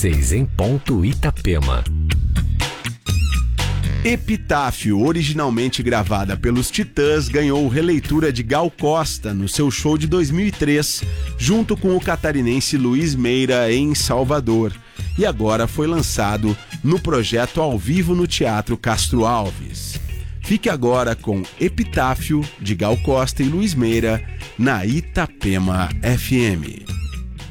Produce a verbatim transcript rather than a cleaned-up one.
dezesseis em ponto, Itapema. Epitáfio, originalmente gravada pelos Titãs, ganhou releitura de Gal Costa no seu show de dois mil e três, junto com o catarinense Luiz Meira em Salvador, e agora foi lançado no projeto ao vivo no Teatro Castro Alves. Fique agora com Epitáfio, de Gal Costa e Luiz Meira, na Itapema F M.